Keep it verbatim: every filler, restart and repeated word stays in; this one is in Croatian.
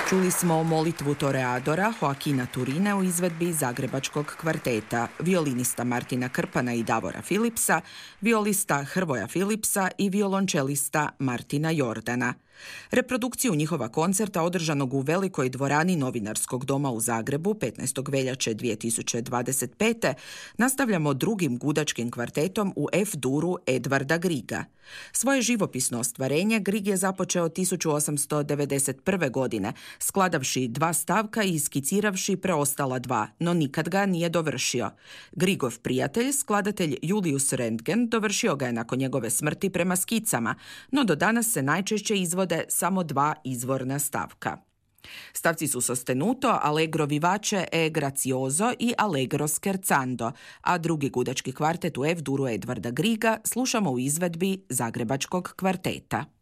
Čuli smo molitvu toreadora Joakina Turine u izvedbi Zagrebačkog kvarteta, violinista Martina Krpana i Davora Filipsa, violista Hrvoja Filipsa i violončelista Martina Jordana. Reprodukciju njihova koncerta održanog u velikoj dvorani Novinarskog doma u Zagrebu petnaestog veljače dvije tisuće dvadeset pete nastavljamo drugim gudačkim kvartetom u F-duru Edvarda Grieга. Svoje živopisno ostvarenje Grieg je započeo tisuću osamsto devedeset prve. godine, skladavši dva stavka i skiciravši preostala dva, no nikad ga nije dovršio. Griegov prijatelj, skladatelj Julius Rentgen, dovršio ga je nakon njegove smrti prema skicama, no do danas se najčešće izvode samo dva izvorna stavka. Stavci su sostenuto, allegro vivace e grazioso i allegro scherzando, a drugi gudački kvartet u F-duru Edvarda Griega slušamo u izvedbi Zagrebačkog kvarteta.